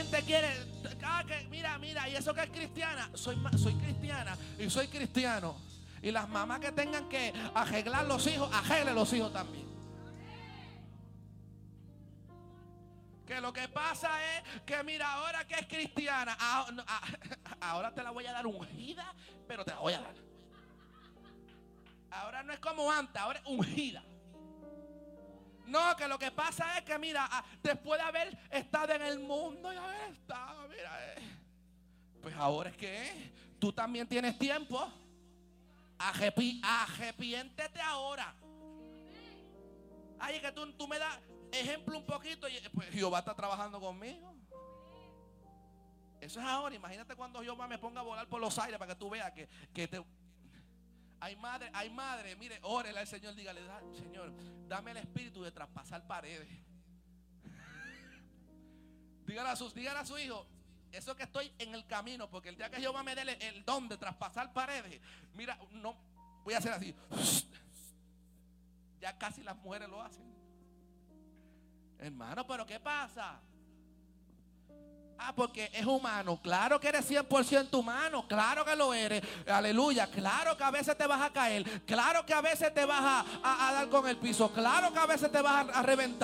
gente quiere, que mira, y eso que es cristiana, soy cristiana y soy cristiano. Y las mamás que tengan que arreglar los hijos, arreglen los hijos también. Que lo que pasa es que mira, ahora que es cristiana, ahora te la voy a dar ungida, pero te la voy a dar. Ahora no es como antes, ahora es ungida. No, que lo que pasa es que mira, después de haber estado en el mundo y haber estado, mira, pues ahora es que tú también tienes tiempo. Arrepiéntete ahora. Ay, es que tú me das ejemplo un poquito y pues Jehová está trabajando conmigo. Eso es ahora. Imagínate cuando Jehová me ponga a volar por los aires para que tú veas que te... Hay madre, mire, órele al Señor, dígale, Señor, dame el espíritu de traspasar paredes. Dígale a su hijo, eso que estoy en el camino, porque el día que Jehová me dé el don de traspasar paredes, mira, no voy a hacer así. Ya casi las mujeres lo hacen. Hermano, pero ¿qué pasa? Porque es humano. Claro que eres 100% humano. Claro que lo eres. Aleluya. Claro que a veces te vas a caer. Claro que a veces te vas a dar con el piso. Claro que a veces te vas a reventar.